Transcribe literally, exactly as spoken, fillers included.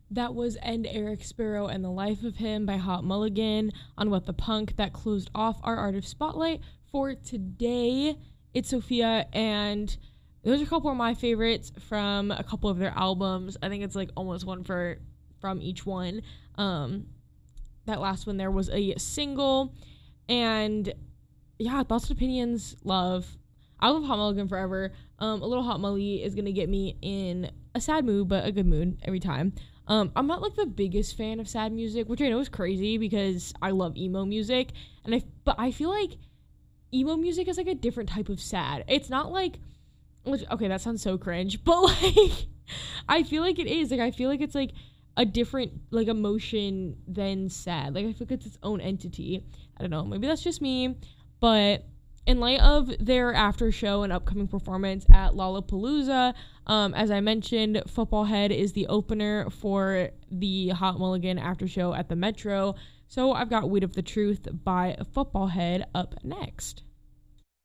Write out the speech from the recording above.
That was End Eric Sparrow and the Life of Him by Hot Mulligan on What the Punk. That closed off our Artist Spotlight for today. It's Sophia, and those are a couple of my favorites from a couple of their albums. I think it's like almost one for from each one. Um, that last one there was a single, and yeah, thoughts and opinions, love. I love Hot Mulligan forever. Um, a little Hot Mully is gonna get me in a sad mood, but a good mood every time. Um, I'm not like the biggest fan of sad music, which I know is crazy because I love emo music, and I but I feel like emo music is like a different type of sad. It's not like, which, okay, that sounds so cringe, but like I feel like it is. Like I feel like it's like a different like emotion than sad. Like I feel like it's its own entity. I don't know. Maybe that's just me, but in light of their after show and upcoming performance at Lollapalooza, um, as I mentioned, Football Head is the opener for the Hot Mulligan after show at the Metro. So I've got Weight of the Truth by Football Head up next.